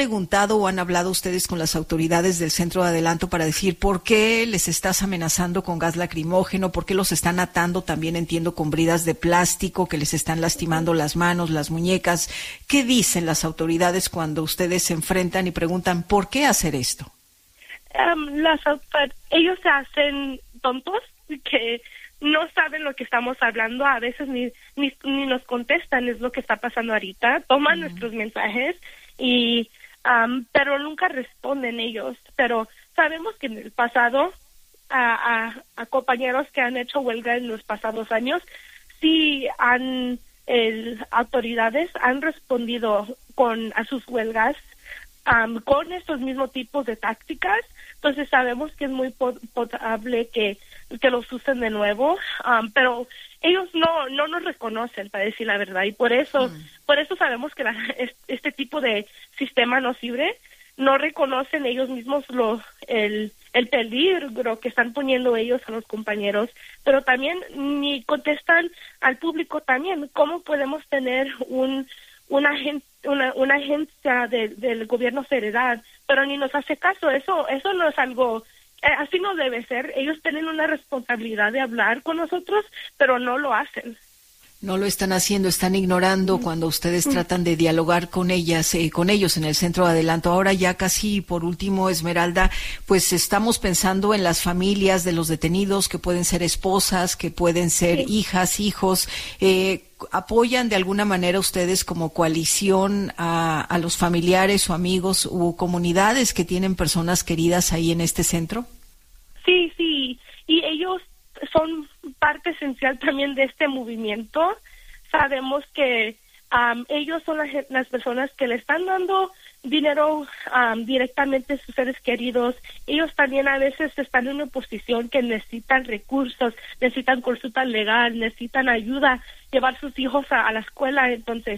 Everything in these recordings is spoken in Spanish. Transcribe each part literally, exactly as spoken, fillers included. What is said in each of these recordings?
preguntado o han hablado ustedes con las autoridades del Centro de Adelanto para decir por qué les estás amenazando con gas lacrimógeno, por qué los están atando también, entiendo, con bridas de plástico que les están lastimando las manos, las muñecas? ¿Qué dicen las autoridades cuando ustedes se enfrentan y preguntan por qué hacer esto? Um, las, ellos se hacen tontos, que no saben lo que estamos hablando, a veces ni, ni, ni nos contestan, es lo que está pasando ahorita, toman mm. nuestros mensajes, y um, pero nunca responden ellos. Pero sabemos que en el pasado, a, a, a compañeros que han hecho huelga en los pasados años, sí han, el, autoridades han respondido con a sus huelgas um, con estos mismos tipos de tácticas. Entonces sabemos que es muy probable que, que los usen de nuevo, um, pero ellos no no nos reconocen, para decir la verdad, y por eso mm. por eso sabemos que la, este tipo de sistema no sirve. No reconocen ellos mismos lo, el, el peligro que están poniendo ellos a los compañeros, pero también ni contestan al público también. ¿Cómo podemos tener un una agencia, una, una agencia de, del gobierno federal, pero ni nos hace caso? Eso eso no es algo, eh, así no debe ser. Ellos tienen una responsabilidad de hablar con nosotros, pero no lo hacen. No lo están haciendo, están ignorando cuando ustedes tratan de dialogar con ellas, eh, con ellos en el Centro de Adelanto. Ahora ya casi por último, Esmeralda, pues estamos pensando en las familias de los detenidos, que pueden ser esposas, que pueden ser sí. hijas, hijos. Eh, ¿Apoyan de alguna manera ustedes como coalición a, a los familiares o amigos u comunidades que tienen personas queridas ahí en este centro? Sí, sí, y ellos son parte esencial también de este movimiento. Sabemos que um, ellos son las, las personas que le están dando dinero um, directamente a sus seres queridos. Ellos también a veces están en una posición que necesitan recursos, necesitan consulta legal, necesitan ayuda, llevar sus hijos a, a la escuela. Entonces,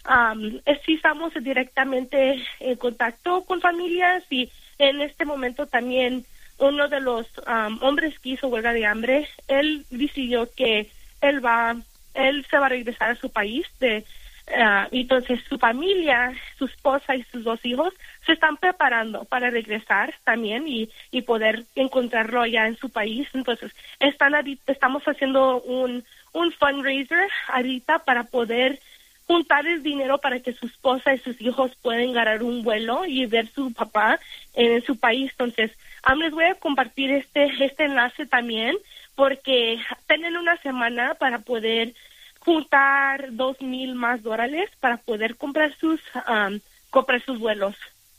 um, sí estamos directamente en contacto con familias, y en este momento también uno de los um, hombres que hizo huelga de hambre, él decidió que él va, él se va a regresar a su país. De, uh, entonces su familia, su esposa y sus dos hijos se están preparando para regresar también y, y poder encontrarlo allá en su país. Entonces están estamos haciendo un un fundraiser ahorita para poder juntar el dinero para que su esposa y sus hijos puedan ganar un vuelo y ver su papá en su país. Entonces, um, les voy a compartir este este enlace también, porque tienen una semana para poder juntar dos mil más dólares para poder comprar sus um, comprar sus vuelos.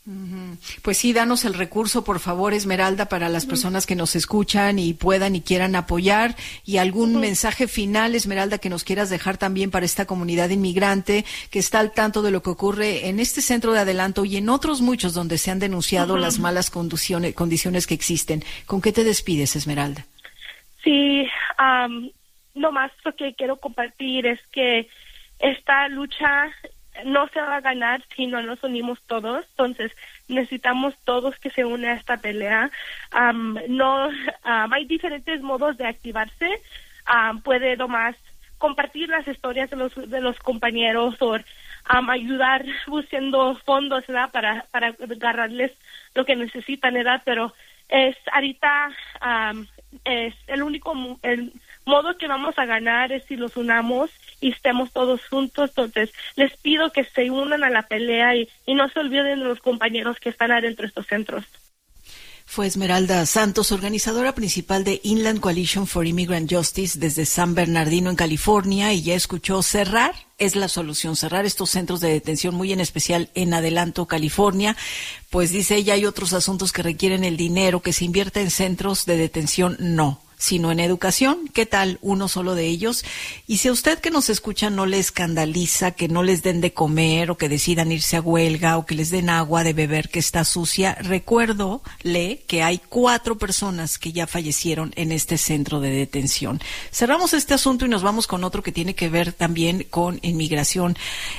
Pues sí, danos el recurso, por favor, Esmeralda, para las personas que nos escuchan y puedan y quieran apoyar. Y algún uh-huh. mensaje final, Esmeralda, que nos quieras dejar también para esta comunidad inmigrante que está al tanto de lo que ocurre en este Centro de Adelanto y en otros muchos donde se han denunciado uh-huh. las malas condiciones, condiciones que existen. ¿Con qué te despides, Esmeralda? Sí, um, lo más que quiero compartir es que esta lucha no se va a ganar si no nos unimos todos. Entonces necesitamos todos que se unan a esta pelea. Um, no, um, hay diferentes modos de activarse. Um, puede nomás compartir las historias de los de los compañeros o um, ayudar buscando fondos, ¿verdad? para para agarrarles lo que necesitan, ¿verdad? Pero es ahorita um, es el único el modo que vamos a ganar es si los unamos y estemos todos juntos. Entonces les pido que se unan a la pelea y, y no se olviden de los compañeros que están adentro de estos centros. Fue Esmeralda Santos, organizadora principal de Inland Coalition for Immigrant Justice desde San Bernardino, en California, y ya escuchó: cerrar es la solución, cerrar estos centros de detención, muy en especial en Adelanto, California. Pues dice ella, hay otros asuntos que requieren el dinero, que se invierta en centros de detención, no, sino en educación. ¿Qué tal uno solo de ellos? Y si a usted que nos escucha no le escandaliza que no les den de comer o que decidan irse a huelga o que les den agua de beber que está sucia, recuérdole que hay cuatro personas que ya fallecieron en este centro de detención. Cerramos este asunto y nos vamos con otro que tiene que ver también con inmigración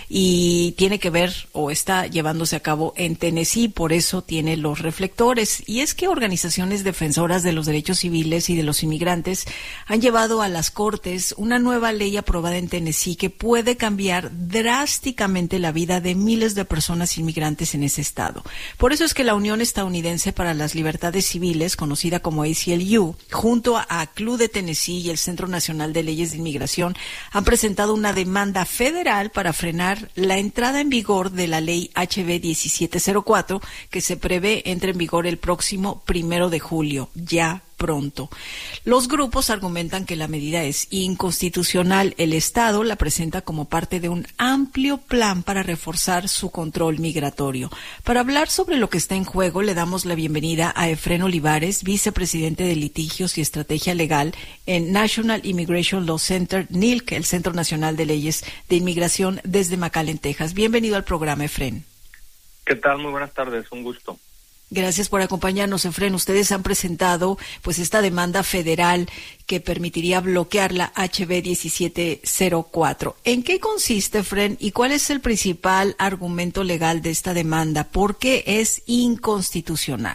y tiene que ver o está llevándose a cabo en Tennessee, por eso tiene los reflectores. Y es que organizaciones defensoras de los derechos civiles y de los inmigrantes han llevado a las Cortes una nueva ley aprobada en Tennessee que puede cambiar drásticamente la vida de miles de personas inmigrantes en ese estado. Por eso es que la Unión Estadounidense para las Libertades Civiles, conocida como A C L U, junto a Club de Tennessee y el Centro Nacional de Leyes de Inmigración, han presentado una demanda federal para frenar la entrada en vigor de la ley H B diecisiete cero cuatro, que se prevé entre en vigor el próximo primero de julio, ya pronto. Los grupos argumentan que la medida es inconstitucional. El Estado la presenta como parte de un amplio plan para reforzar su control migratorio. Para hablar sobre lo que está en juego, le damos la bienvenida a Efrén Olivares, vicepresidente de Litigios y Estrategia Legal en National Immigration Law Center, N I L C, el Centro Nacional de Leyes de Inmigración, desde McAllen, Texas. Bienvenido al programa, Efrén. ¿Qué tal? Muy buenas tardes, un gusto. Gracias por acompañarnos, Efrén. Ustedes han presentado pues esta demanda federal que permitiría bloquear la H B diecisiete cero cuatro. ¿En qué consiste, Efrén, y cuál es el principal argumento legal de esta demanda? ¿Por qué es inconstitucional?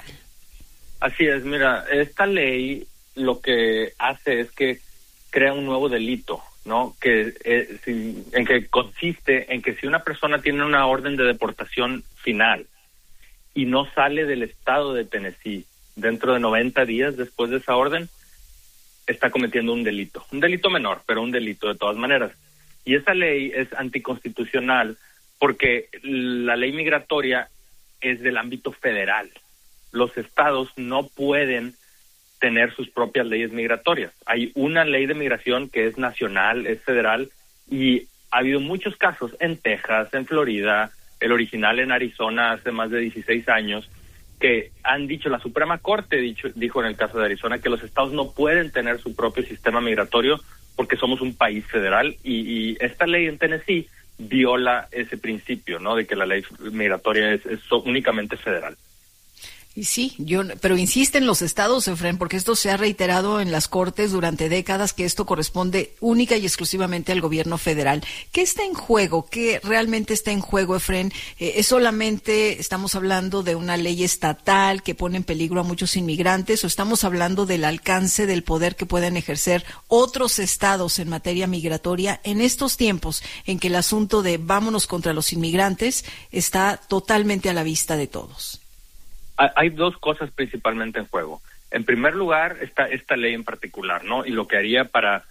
Así es, mira, esta ley lo que hace es que crea un nuevo delito, ¿no? Que eh, si, en que consiste en que si una persona tiene una orden de deportación final y no sale del estado de Tennessee dentro de noventa días después de esa orden, está cometiendo un delito. Un delito menor, pero un delito de todas maneras. Y esa ley es anticonstitucional porque la ley migratoria es del ámbito federal. Los estados no pueden tener sus propias leyes migratorias. Hay una ley de migración que es nacional, es federal, y ha habido muchos casos en Texas, en Florida, el original en Arizona hace más de dieciséis años, que han dicho, la Suprema Corte dicho, dijo en el caso de Arizona que los estados no pueden tener su propio sistema migratorio porque somos un país federal, y, y esta ley en Tennessee viola ese principio, ¿no? De que la ley migratoria es, es únicamente federal. Y sí, yo, pero insisten los estados, Efrén, porque esto se ha reiterado en las Cortes durante décadas, que esto corresponde única y exclusivamente al gobierno federal. ¿Qué está en juego? ¿Qué realmente está en juego, Efrén? Eh, ¿Es solamente, estamos hablando de una ley estatal que pone en peligro a muchos inmigrantes, o estamos hablando del alcance del poder que pueden ejercer otros estados en materia migratoria en estos tiempos en que el asunto de vámonos contra los inmigrantes está totalmente a la vista de todos? Hay dos cosas principalmente en juego. En primer lugar, está esta ley en particular, ¿no? Y lo que haría para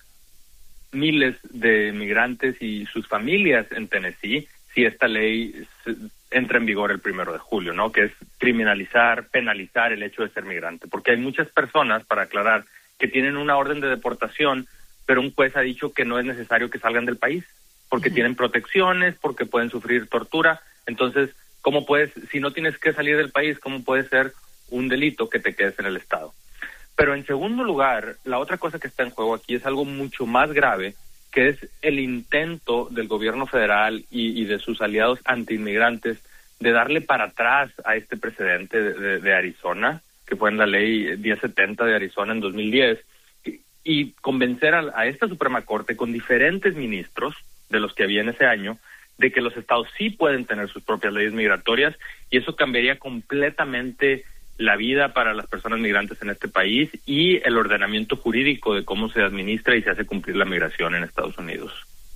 miles de migrantes y sus familias en Tennessee si esta ley entra en vigor el primero de julio, ¿no? Que es criminalizar, penalizar el hecho de ser migrante. Porque hay muchas personas, para aclarar, que tienen una orden de deportación, pero un juez ha dicho que no es necesario que salgan del país, porque uh-huh. tienen protecciones, porque pueden sufrir tortura. Entonces, ¿cómo puedes, si no tienes que salir del país, cómo puede ser un delito que te quedes en el estado? Pero en segundo lugar, la otra cosa que está en juego aquí es algo mucho más grave, que es el intento del gobierno federal y, y de sus aliados antiinmigrantes de darle para atrás a este precedente de, de, de Arizona, que fue en la ley diez setenta de Arizona en dos mil diez, y, y convencer a, a esta Suprema Corte con diferentes ministros de los que había en ese año, de que los estados sí pueden tener sus propias leyes migratorias, y eso cambiaría completamente la vida para las personas migrantes en este país y el ordenamiento jurídico de cómo se administra y se hace cumplir la migración en Estados Unidos.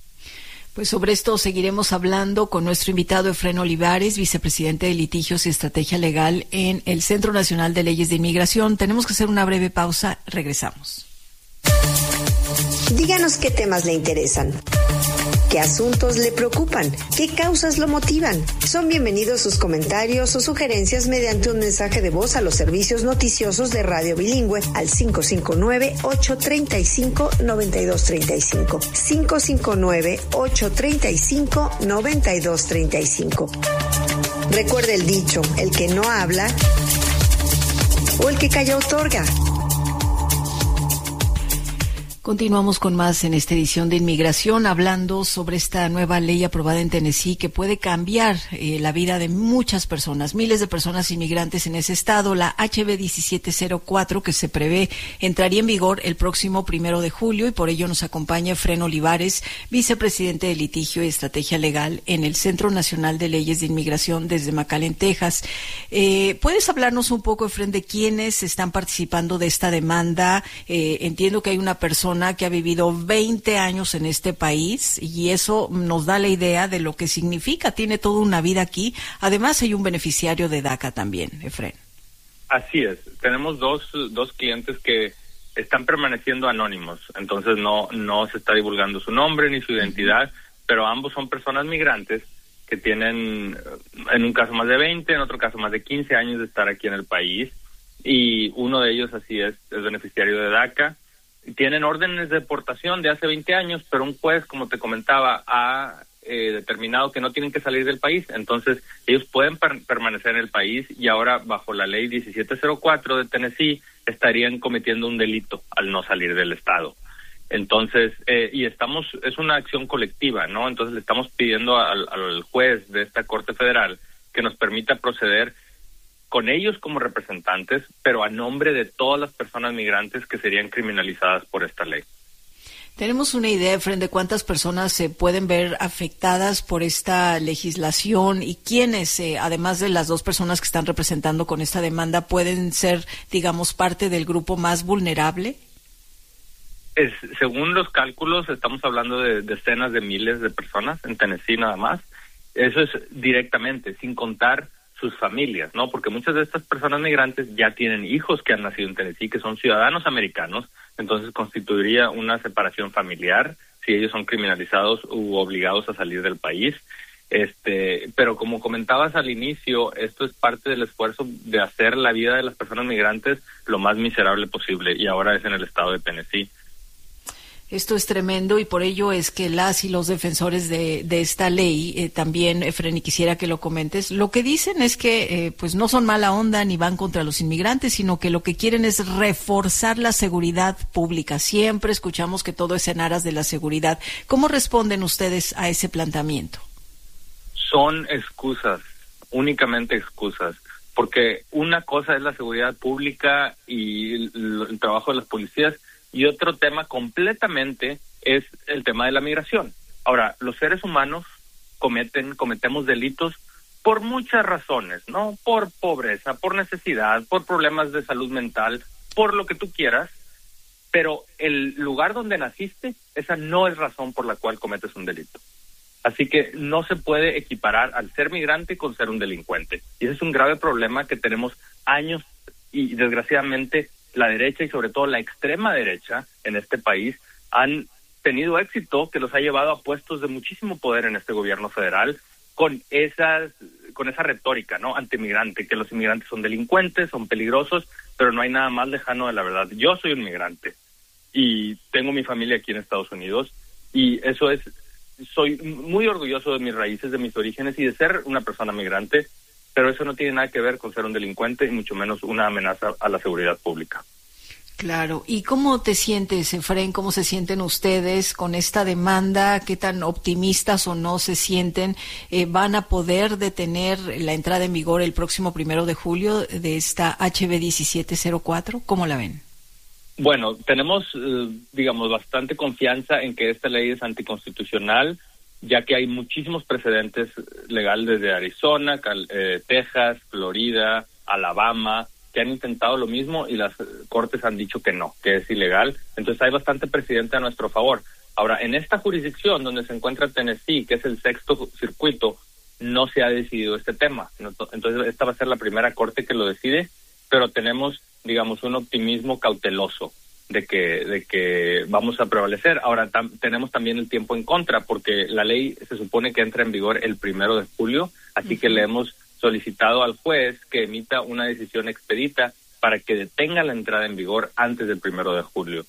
Pues sobre esto seguiremos hablando con nuestro invitado Efrén Olivares, vicepresidente de Litigios y Estrategia Legal en el Centro Nacional de Leyes de Inmigración. Tenemos que hacer una breve pausa, regresamos. Díganos qué temas le interesan, qué asuntos le preocupan, qué causas lo motivan. Son bienvenidos sus comentarios o sugerencias mediante un mensaje de voz a los servicios noticiosos de Radio Bilingüe al cinco cinco nueve, ocho tres cinco, nueve dos tres cinco. cinco cinco nueve, ocho tres cinco, nueve dos tres cinco. Recuerde el dicho, el que no habla o el que calla otorga. Continuamos con más en esta edición de Inmigración, hablando sobre esta nueva ley aprobada en Tennessee que puede cambiar eh, la vida de muchas personas, miles de personas inmigrantes en ese estado. La H B diecisiete cero cuatro, que se prevé entraría en vigor el próximo primero de julio, y por ello nos acompaña Efrén Olivares, vicepresidente de Litigio y Estrategia Legal en el Centro Nacional de Leyes de Inmigración desde McAllen, Texas. Eh, ¿Puedes hablarnos un poco, Efrén, de quiénes están participando de esta demanda? Eh, entiendo que hay una persona que ha vivido veinte años en este país, y eso nos da la idea de lo que significa. Tiene toda una vida aquí. Además, hay un beneficiario de DACA también, Efrén. Así es. Tenemos dos, dos clientes que están permaneciendo anónimos. Entonces, no, no se está divulgando su nombre ni su identidad, uh-huh. pero ambos son personas migrantes que tienen, en un caso más de veinte, en otro caso más de quince años de estar aquí en el país. Y uno de ellos, así es, es beneficiario de DACA. Tienen órdenes de deportación de hace veinte años, pero un juez, como te comentaba, ha eh, determinado que no tienen que salir del país. Entonces, ellos pueden per- permanecer en el país, y ahora, bajo la ley diecisiete cero cuatro de Tennessee, estarían cometiendo un delito al no salir del estado. Entonces, eh, y estamos, es una acción colectiva, ¿no? Entonces, le estamos pidiendo al, al juez de esta Corte Federal que nos permita proceder con ellos como representantes, pero a nombre de todas las personas migrantes que serían criminalizadas por esta ley. ¿Tenemos una idea, Efrén, de cuántas personas se pueden ver afectadas por esta legislación, y quiénes, eh, además de las dos personas que están representando con esta demanda, pueden ser, digamos, parte del grupo más vulnerable? Es, según los cálculos, estamos hablando de decenas de miles de personas en Tennessee nada más. Eso es directamente, sin contar sus familias, ¿no? Porque muchas de estas personas migrantes ya tienen hijos que han nacido en Tennessee, que son ciudadanos americanos. Entonces constituiría una separación familiar si ellos son criminalizados u obligados a salir del país. Este, pero como comentabas al inicio, esto es parte del esfuerzo de hacer la vida de las personas migrantes lo más miserable posible, y ahora es en el estado de Tennessee. Esto es tremendo, y por ello es que las y los defensores de, de esta ley, eh, también, Efrén, y quisiera que lo comentes, lo que dicen es que eh, pues no son mala onda ni van contra los inmigrantes, sino que lo que quieren es reforzar la seguridad pública. Siempre escuchamos que todo es en aras de la seguridad. ¿Cómo responden ustedes a ese planteamiento? Son excusas, únicamente excusas, porque una cosa es la seguridad pública y el, el trabajo de las policías, y otro tema completamente es el tema de la migración. Ahora, los seres humanos cometen, cometemos delitos por muchas razones, ¿no? Por pobreza, por necesidad, por problemas de salud mental, por lo que tú quieras, pero el lugar donde naciste, esa no es razón por la cual cometes un delito. Así que no se puede equiparar al ser migrante con ser un delincuente. Y ese es un grave problema que tenemos años, y desgraciadamente la derecha y sobre todo la extrema derecha en este país han tenido éxito que los ha llevado a puestos de muchísimo poder en este gobierno federal con esas con esa retórica, ¿no?, antimigrante, que los inmigrantes son delincuentes, son peligrosos, pero no hay nada más lejano de la verdad. Yo soy un migrante y tengo mi familia aquí en Estados Unidos, y eso es, soy muy orgulloso de mis raíces, de mis orígenes y de ser una persona migrante, pero eso no tiene nada que ver con ser un delincuente y mucho menos una amenaza a la seguridad pública. Claro. ¿Y cómo te sientes, Efrén? ¿Cómo se sienten ustedes con esta demanda? ¿Qué tan optimistas o no se sienten? Eh, ¿Van a poder detener la entrada en vigor el próximo primero de julio de esta H B diecisiete cero cuatro? ¿Cómo la ven? Bueno, tenemos, eh, digamos, bastante confianza en que esta ley es anticonstitucional, ya que hay muchísimos precedentes legales desde Arizona, Cal, eh, Texas, Florida, Alabama, que han intentado lo mismo y las cortes han dicho que no, que es ilegal. Entonces hay bastante precedente a nuestro favor. Ahora, en esta jurisdicción donde se encuentra Tennessee, que es el sexto circuito, no se ha decidido este tema. Entonces esta va a ser la primera corte que lo decide, pero tenemos, digamos, un optimismo cauteloso de que de que vamos a prevalecer. Ahora tam, tenemos también el tiempo en contra, porque la ley se supone que entra en vigor el primero de julio, así uh-huh. que le hemos solicitado al juez que emita una decisión expedita para que detenga la entrada en vigor antes del primero de julio.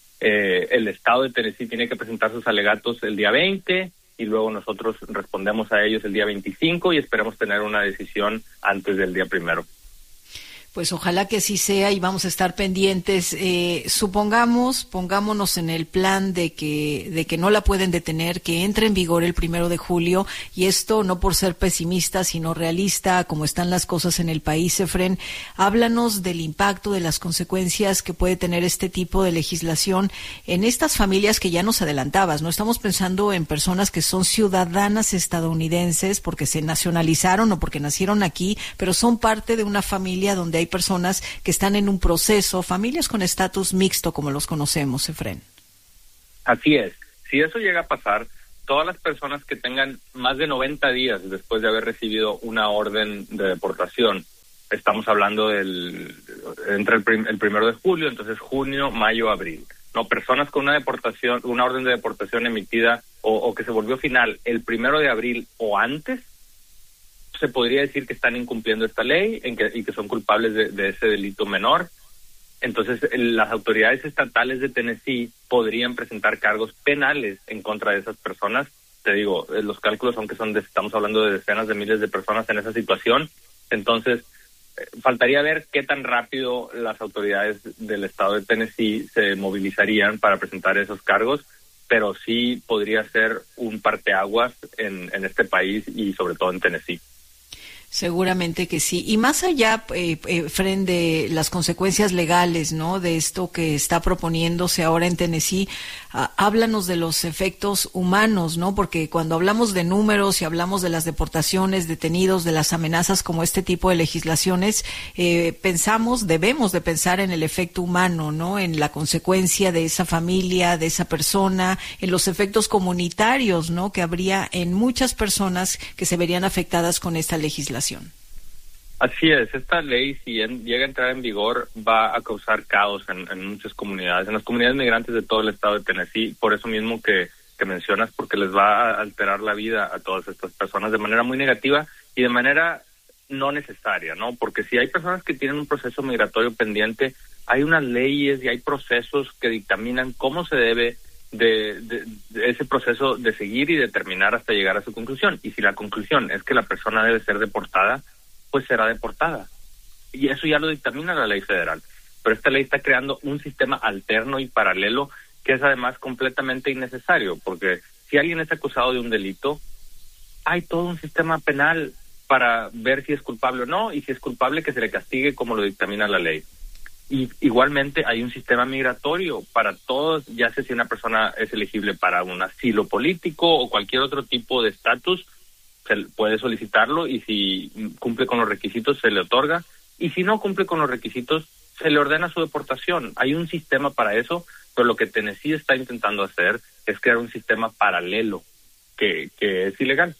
Eh, el estado de Tennessee tiene que presentar sus alegatos el día veinte y luego nosotros respondemos a ellos el día veinticinco y esperamos tener una decisión antes del día primero. Pues ojalá que así sea y vamos a estar pendientes. Eh, supongamos, pongámonos en el plan de que de que no la pueden detener, que entre en vigor el primero de julio, y esto no por ser pesimista, sino realista, como están las cosas en el país, Efren. Háblanos del impacto, de las consecuencias que puede tener este tipo de legislación en estas familias que ya nos adelantabas. No estamos pensando en personas que son ciudadanas estadounidenses porque se nacionalizaron o porque nacieron aquí, pero son parte de una familia donde hay Hay personas que están en un proceso, familias con estatus mixto, como los conocemos, Efren. Así es. Si eso llega a pasar, todas las personas que tengan más de noventa días después de haber recibido una orden de deportación, estamos hablando del entre el, prim, el primero de julio, entonces junio, mayo, abril. No, personas con una deportación, una orden de deportación emitida o, o que se volvió final el primero de abril o antes, se podría decir que están incumpliendo esta ley en que, y que son culpables de, de ese delito menor. Entonces, las autoridades estatales de Tennessee podrían presentar cargos penales en contra de esas personas. Te digo, los cálculos, aunque son de, estamos hablando de decenas de miles de personas en esa situación, entonces eh, faltaría ver qué tan rápido las autoridades del estado de Tennessee se movilizarían para presentar esos cargos, pero sí podría ser un parteaguas en, en este país y sobre todo en Tennessee. Seguramente que sí. Y más allá, eh, eh, Fren, de las consecuencias legales, ¿no?, de esto que está proponiéndose ahora en Tennessee, ah, háblanos de los efectos humanos, ¿no? Porque cuando hablamos de números y hablamos de las deportaciones, detenidos, de las amenazas como este tipo de legislaciones, eh, pensamos, debemos de pensar en el efecto humano, ¿no?, en la consecuencia de esa familia, de esa persona, en los efectos comunitarios, ¿no?, que habría en muchas personas que se verían afectadas con esta legislación. Así es, esta ley, si en, llega a entrar en vigor, va a causar caos en, en muchas comunidades, en las comunidades migrantes de todo el estado de Tennessee, por eso mismo que, que mencionas, porque les va a alterar la vida a todas estas personas de manera muy negativa y de manera no necesaria, ¿no? Porque si hay personas que tienen un proceso migratorio pendiente, hay unas leyes y hay procesos que dictaminan cómo se debe de, de, de ese proceso de seguir y determinar hasta llegar a su conclusión. Y si la conclusión es que la persona debe ser deportada, pues será deportada. Y eso ya lo dictamina la ley federal. Pero esta ley está creando un sistema alterno y paralelo que es además completamente innecesario, porque si alguien es acusado de un delito, hay todo un sistema penal para ver si es culpable o no, y si es culpable que se le castigue como lo dictamina la ley. Y igualmente hay un sistema migratorio para todos, ya sea si una persona es elegible para un asilo político o cualquier otro tipo de estatus, se puede solicitarlo y si cumple con los requisitos se le otorga, y si no cumple con los requisitos se le ordena su deportación. Hay un sistema para eso, pero lo que Tennessee está intentando hacer es crear un sistema paralelo que, que es ilegal.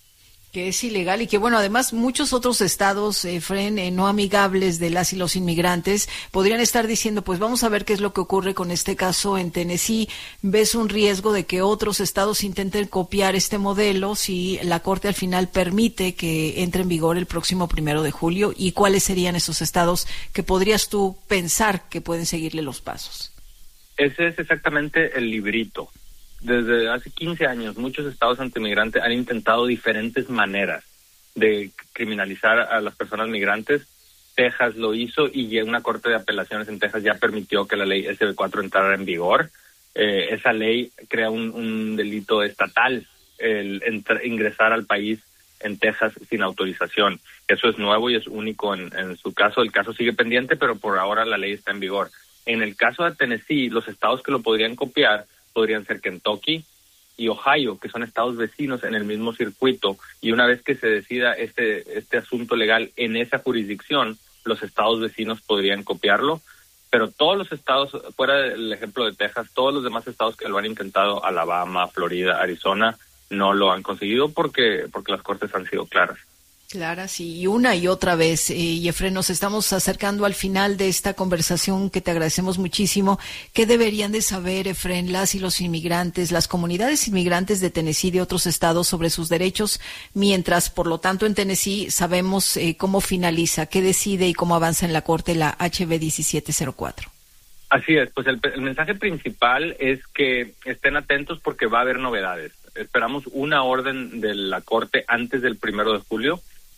Que es ilegal y que, bueno, además muchos otros estados, eh, Fren, eh, no amigables de las y los inmigrantes, podrían estar diciendo, pues vamos a ver qué es lo que ocurre con este caso en Tennessee. ¿Ves un riesgo de que otros estados intenten copiar este modelo si la Corte al final permite que entre en vigor el próximo primero de julio? ¿Y cuáles serían esos estados que podrías tú pensar que pueden seguirle los pasos? Ese es exactamente el librito. Desde hace quince años, muchos estados antimigrantes han intentado diferentes maneras de criminalizar a las personas migrantes. Texas lo hizo y una corte de apelaciones en Texas ya permitió que la ley S B cuatro entrara en vigor. Eh, esa ley crea un, un delito estatal, el entr- ingresar al país en Texas sin autorización. Eso es nuevo y es único en, en su caso. El caso sigue pendiente, pero por ahora la ley está en vigor. En el caso de Tennessee, los estados que lo podrían copiar podrían ser Kentucky y Ohio, que son estados vecinos en el mismo circuito, y una vez que se decida este este asunto legal en esa jurisdicción, los estados vecinos podrían copiarlo, pero todos los estados, fuera del ejemplo de Texas, todos los demás estados que lo han intentado, Alabama, Florida, Arizona, no lo han conseguido porque porque las cortes han sido claras. Clara, sí, y una y otra vez. Eh, Efren, nos estamos acercando al final de esta conversación que te agradecemos muchísimo. ¿Qué deberían de saber, Efren, las y los inmigrantes, las comunidades inmigrantes de Tennessee y de otros estados sobre sus derechos, mientras, por lo tanto, en Tennessee sabemos eh, cómo finaliza, qué decide y cómo avanza en la Corte la H B diecisiete cero cuatro? Así es, pues el, el mensaje principal es que estén atentos porque va a haber novedades. Esperamos una orden de la Corte antes del primero de julio.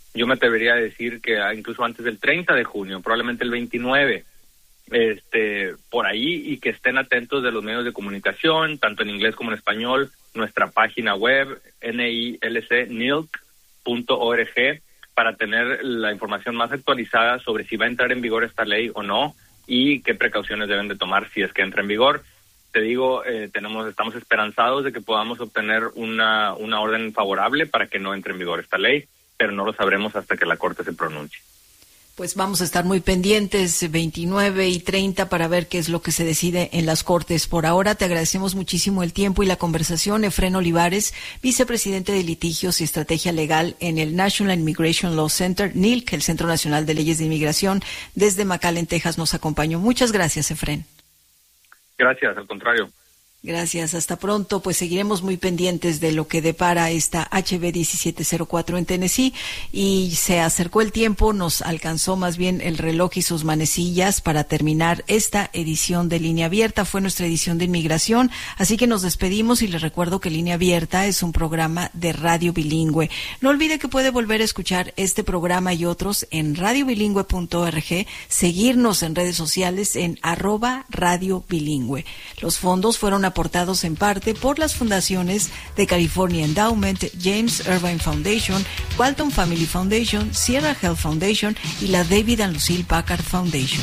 yo me atrevería a decir que incluso antes del treinta de junio, probablemente el veintinueve, este, por ahí, y que estén atentos de los medios de comunicación, tanto en inglés como en español, nuestra página web, nilc, nilc punto org, para tener la información más actualizada sobre si va a entrar en vigor esta ley o no, y qué precauciones deben de tomar si es que entra en vigor. Te digo, eh, tenemos, estamos esperanzados de que podamos obtener una, una orden favorable para que no entre en vigor esta ley, pero no lo sabremos hasta que la Corte se pronuncie. Pues vamos a estar muy pendientes veintinueve y treinta para ver qué es lo que se decide en las Cortes. Por ahora te agradecemos muchísimo el tiempo y la conversación. Efrén Olivares, vicepresidente de Litigios y Estrategia Legal en el National Immigration Law Center, N I L C, el Centro Nacional de Leyes de Inmigración, desde McAllen, Texas, nos acompañó. Muchas gracias, Efrén. Gracias, al contrario. Gracias, hasta pronto. Pues seguiremos muy pendientes de lo que depara esta H B diecisiete cero cuatro en Tennessee, y se acercó el tiempo, nos alcanzó más bien el reloj y sus manecillas para terminar esta edición de Línea Abierta. Fue nuestra edición de inmigración, así que nos despedimos y les recuerdo que Línea Abierta es un programa de radio bilingüe. No olvide que puede volver a escuchar este programa y otros en radio bilingüe punto org, seguirnos en redes sociales en arroba radio bilingüe. Los fondos fueron aportados en parte por las fundaciones de California Endowment, James Irvine Foundation, Walton Family Foundation, Sierra Health Foundation y la David and Lucille Packard Foundation.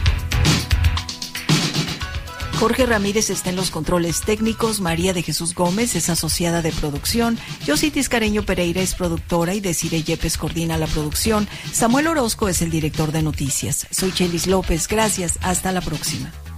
Jorge Ramírez está en los controles técnicos, María de Jesús Gómez es asociada de producción, Yossi Tiscareño Pereira es productora y Desiree Yepes coordina la producción, Samuel Orozco es el director de noticias. Soy Chelis López, gracias, hasta la próxima.